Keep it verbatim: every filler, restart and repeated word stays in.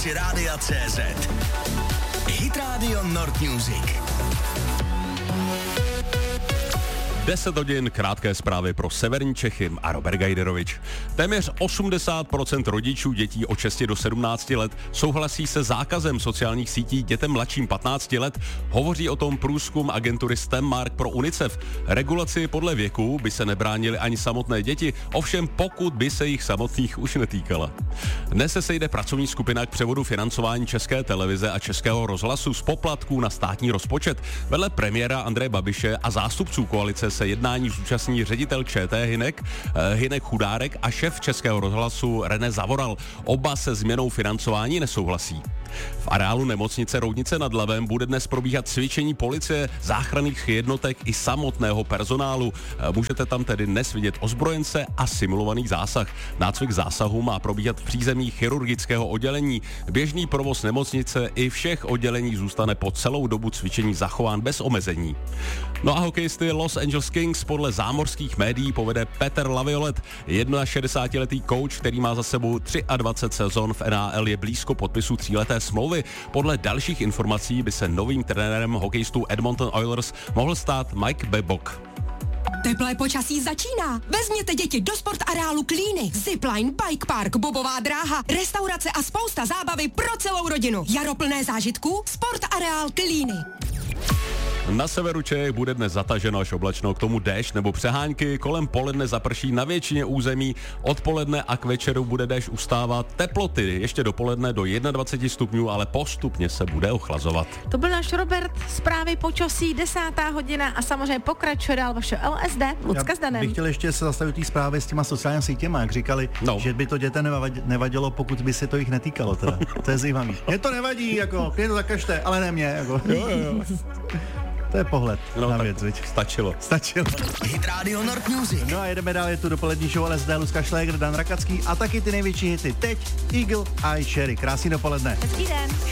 rámci Rádia C Z. Hit Radio Nord Music. deset hodin, krátké zprávy pro severní Čechy a Robert Gajderovič. Téměř osmdesát procent rodičů dětí od šesti do sedmnácti let souhlasí se zákazem sociálních sítí dětem mladším patnácti let. Hovoří o tom průzkum agentury STEMmark pro UNICEF. Regulaci podle věku by se nebránily ani samotné děti, ovšem pokud by se jich samotných už netýkala. Dnes se sejde pracovní skupina k převodu financování České televize a Českého rozhlasu z poplatků na státní rozpočet. Vedle premiéra Andreje Babiše a zástupců koalice se jednání zúčastní ředitel ČT Hynek, Hynek Chudárek a šéf Českého rozhlasu René Zavoral. Oba se změnou financování nesouhlasí. V areálu nemocnice Roudnice nad Labem bude dnes probíhat cvičení policie, záchranných jednotek i samotného personálu. Můžete tam tedy dnes vidět ozbrojence a simulovaný zásah. Nácvik zásahu má probíhat v přízemí chirurgického oddělení. Běžný provoz nemocnice i všech oddělení zůstane po celou dobu cvičení zachován bez omezení. No a hokejisty Los Angeles Kings podle zámořských médií povede Petr Laviolette. šedesátiletý coach, který má za sebou dvacet tři sezon v N H L, je blízko podpisu tříleté smlouvy. Podle dalších informací by se novým trenérem hokejistů Edmonton Oilers mohl stát Mike Babcock. Teplé počasí začíná. Vezměte děti do sportareálu Klíny. Zipline, bike park, bobová dráha, restaurace a spousta zábavy pro celou rodinu. Jaro plné zážitků, sportareál Klíny. Na severu Čech bude dnes zataženo až oblačno, k tomu déšť nebo přehánky, kolem poledne zaprší na většině území, odpoledne a k večeru bude déšť ustávat, teploty ještě dopoledne do dvacet jedna stupňů, ale postupně se bude ochlazovat. To byl náš Robert, zprávy počasí, desátá hodina a samozřejmě pokračuje dál vaše L S D, Lucka s Danem. Bych chtěl ještě se zastavit té zprávy s těma sociálními sítěma, jak říkali, no. že by to dětem nevadilo, pokud by se to jich netýkalo teda. To je zajímavý. Mně to nevadí, jako, mě to zakažte, ale ne mě, jako. Jo, jo, jo. To je pohled no, na věc, viď? Stačilo. Stačilo. Hit Radio Nord Music. No a jedeme dál, je tu dopolední show L S D, Lucka Šlégr, Dan Rakacký a taky ty největší hity. Teď Eagle Eye Cherry. Krásný dopoledne. Hezký den.